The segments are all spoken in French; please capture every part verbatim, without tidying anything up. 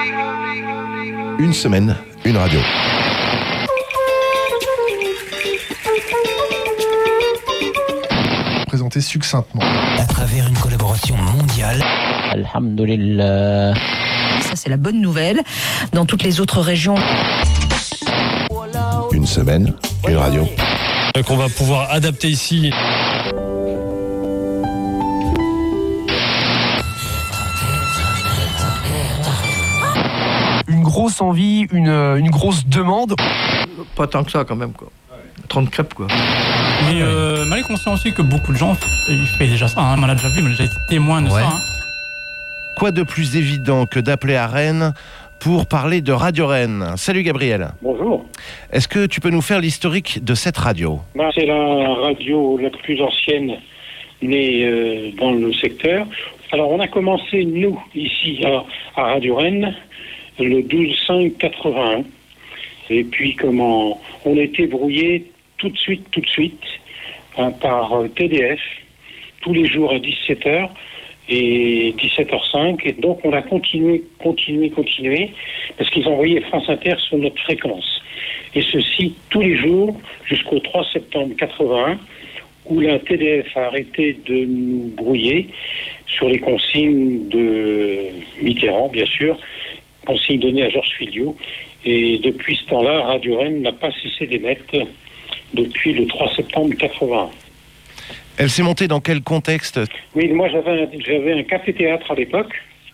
Une semaine, une radio. Présenté succinctement. À travers une collaboration mondiale. Alhamdulillah. Ça, c'est la bonne nouvelle. Dans toutes les autres régions. Une semaine, une radio. Qu'on va pouvoir adapter ici. Une grosse envie, une, une grosse demande. Pas tant que ça quand même quoi. trente crêpes quoi. Mais euh, mal est conscient aussi que beaucoup de gens ils font déjà ça. Hein. On l'a déjà vu, on a déjà été témoin de ouais. ça. Hein. Quoi de plus évident que d'appeler à Rennes pour parler de Radio Rennes. Salut Gabriel. Bonjour. Est-ce que tu peux nous faire l'historique de cette radio ? Ben, c'est la radio la plus ancienne née euh, dans le secteur. Alors on a commencé nous ici à, à Radio Rennes le douze cinq quatre-vingt-un. Et puis comment on a été brouillé tout de suite, tout de suite hein, par T D F tous les jours à dix-sept heures et dix-sept heures cinq. Et donc on a continué, continué, continué parce qu'ils envoyaient France Inter sur notre fréquence. Et ceci tous les jours jusqu'au trois septembre quatre-vingt-un où la T D F a arrêté de nous brouiller sur les consignes de Mitterrand, bien sûr, consignes données à Georges Filiot. Et depuis ce temps-là, Radio Rennes n'a pas cessé d'émettre depuis le trois septembre quatre-vingt-un. Elle s'est montée dans quel contexte ? Oui, moi j'avais un, j'avais un café-théâtre à l'époque,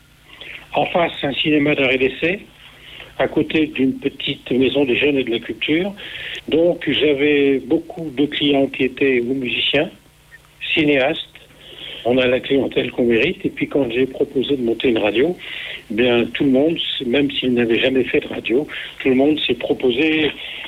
en face un cinéma d'art et d'essai, à côté d'une petite maison des jeunes et de la culture. Donc j'avais beaucoup de clients qui étaient ou musiciens, cinéastes. On a la clientèle qu'on mérite. Et puis quand j'ai proposé de monter une radio, eh bien tout le monde, même s'il n'avait jamais fait de radio, tout le monde s'est proposé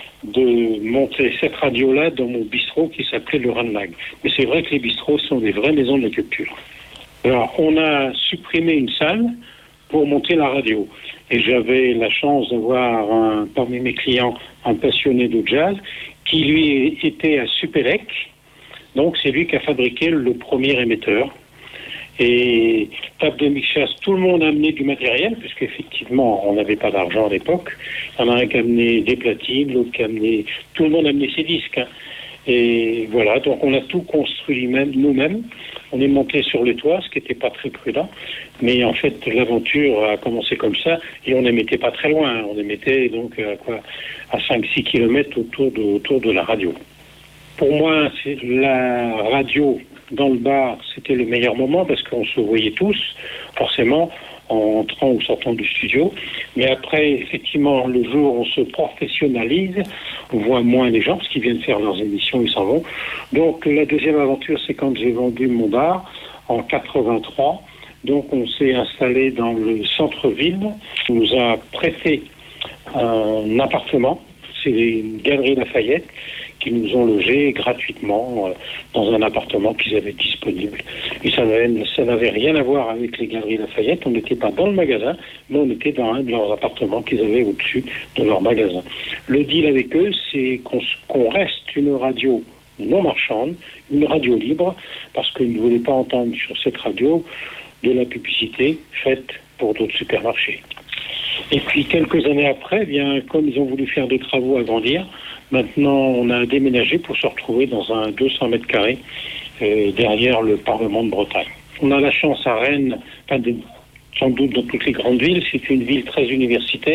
de monter cette radio-là dans mon bistrot qui s'appelait le Ranlag. Mais c'est vrai que les bistrots sont des vraies maisons de la culture. Alors on a supprimé une salle pour monter la radio. Et j'avais la chance d'avoir un, parmi mes clients un passionné de jazz qui lui était à Supélec. Donc c'est lui qui a fabriqué le premier émetteur. Et table de mixage, tout le monde a amené du matériel, puisqu'effectivement on n'avait pas d'argent à l'époque. Il y en a un qui a amené des platines, l'autre qui a amené... Tout le monde a amené ses disques. Hein. Et voilà, donc on a tout construit même, nous-mêmes. On est monté sur les toits, ce qui n'était pas très prudent. Mais en fait, l'aventure a commencé comme ça, et on n'émettait pas très loin. On émettait donc à quoi, à cinq six kilomètres autour de, autour de la radio. Pour moi, c'est la radio dans le bar, c'était le meilleur moment parce qu'on se voyait tous, forcément, en entrant ou sortant du studio. Mais après, effectivement, le jour où on se professionnalise, on voit moins les gens parce qu'ils viennent faire leurs émissions, ils s'en vont. Donc la deuxième aventure, c'est quand j'ai vendu mon bar en quatre-vingt-trois. Donc on s'est installé dans le centre-ville. On nous a prêté un appartement. C'est une galerie Lafayette qui nous ont logés gratuitement euh, dans un appartement qu'ils avaient disponible. Et ça n'avait, ça n'avait rien à voir avec les galeries Lafayette. On n'était pas dans le magasin, mais on était dans un de leurs appartements qu'ils avaient au-dessus de leur magasin. Le deal avec eux, c'est qu'on, qu'on reste une radio non marchande, une radio libre, parce qu'ils ne voulaient pas entendre sur cette radio de la publicité faite pour d'autres supermarchés. Et puis quelques années après, eh bien, comme ils ont voulu faire des travaux, agrandir, maintenant on a déménagé pour se retrouver dans un deux cents mètres carrés euh, derrière le Parlement de Bretagne. On a la chance à Rennes, enfin de, sans doute dans toutes les grandes villes, c'est une ville très universitaire.